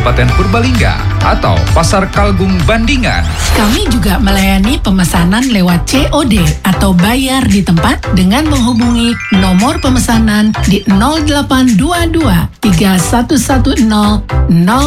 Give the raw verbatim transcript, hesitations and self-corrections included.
Kabupaten Purbalingga atau Pasar Kalgung Bandingan. Kami juga melayani pemesanan lewat C O D atau bayar di tempat dengan menghubungi nomor pemesanan di nol delapan dua dua tiga satu satu nol nol